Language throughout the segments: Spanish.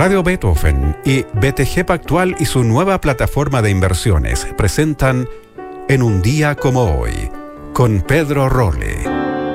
Radio Beethoven y BTG Pactual y su nueva plataforma de inversiones presentan En un día como hoy, con Pedro Rolle.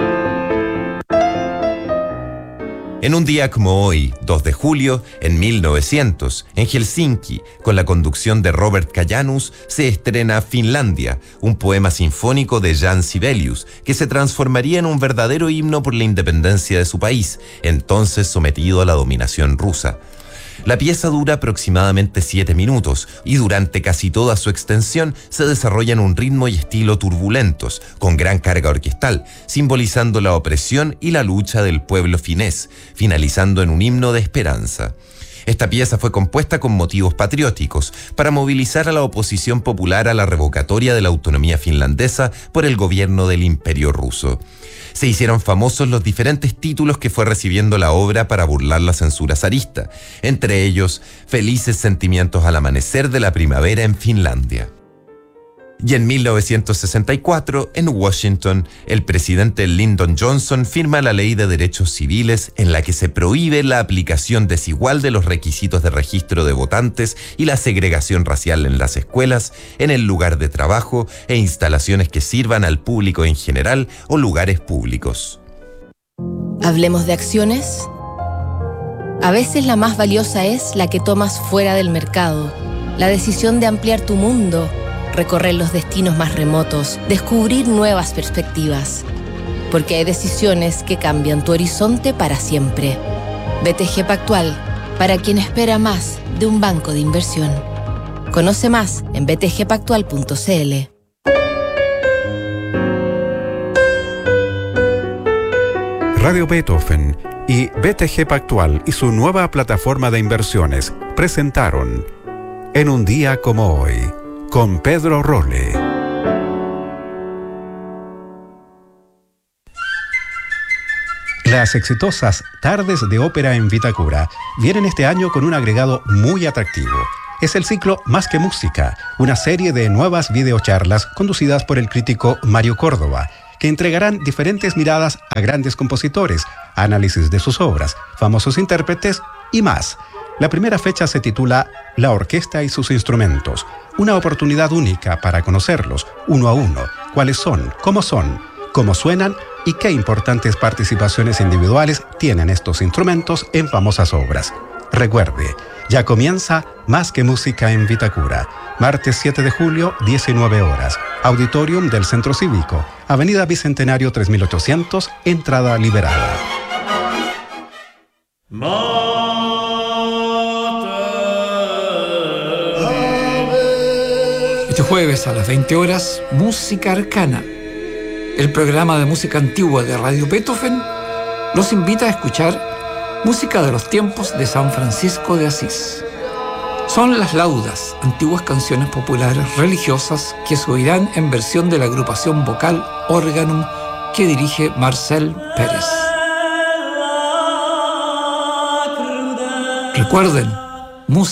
En un día como hoy, 2 de julio, en 1900, en Helsinki, con la conducción de Robert Kajanus, se estrena Finlandia, un poema sinfónico de Jan Sibelius, que se transformaría en un verdadero himno por la independencia de su país, entonces sometido a la dominación rusa. La pieza dura aproximadamente 7 minutos y durante casi toda su extensión se desarrolla en un ritmo y estilo turbulentos, con gran carga orquestal, simbolizando la opresión y la lucha del pueblo finés, finalizando en un himno de esperanza. Esta pieza fue compuesta con motivos patrióticos, para movilizar a la oposición popular a la revocatoria de la autonomía finlandesa por el gobierno del Imperio ruso. Se hicieron famosos los diferentes títulos que fue recibiendo la obra para burlar la censura zarista, entre ellos Felices sentimientos al amanecer de la primavera en Finlandia. Y en 1964, en Washington, el presidente Lyndon Johnson firma la Ley de Derechos Civiles en la que se prohíbe la aplicación desigual de los requisitos de registro de votantes y la segregación racial en las escuelas, en el lugar de trabajo e instalaciones que sirvan al público en general o lugares públicos. ¿Hablemos de acciones? A veces la más valiosa es la que tomas fuera del mercado, la decisión de ampliar tu mundo, recorrer los destinos más remotos, descubrir nuevas perspectivas. Porque hay decisiones que cambian tu horizonte para siempre. BTG Pactual, para quien espera más de un banco de inversión. Conoce más en btgpactual.cl. Radio Beethoven y BTG Pactual y su nueva plataforma de inversiones presentaron En un día como hoy, con Pedro Rolle. Las exitosas Tardes de Ópera en Vitacura vienen este año con un agregado muy atractivo. Es el ciclo Más que Música, una serie de nuevas videocharlas conducidas por el crítico Mario Córdoba, que entregarán diferentes miradas a grandes compositores, análisis de sus obras, famosos intérpretes y más. La primera fecha se titula La Orquesta y sus Instrumentos, una oportunidad única para conocerlos uno a uno, cuáles son, cómo suenan y qué importantes participaciones individuales tienen estos instrumentos en famosas obras. Recuerde, ya comienza Más que Música en Vitacura, martes 7 de julio, 19 horas, Auditorium del Centro Cívico, Avenida Bicentenario 3800, entrada liberada. Este jueves a las 20 horas, Música Arcana. El programa de música antigua de Radio Beethoven los invita a escuchar música de los tiempos de San Francisco de Asís. Son las laudas, antiguas canciones populares religiosas que se oirán en versión de la agrupación vocal Organum que dirige Marcel Pérez. Recuerden,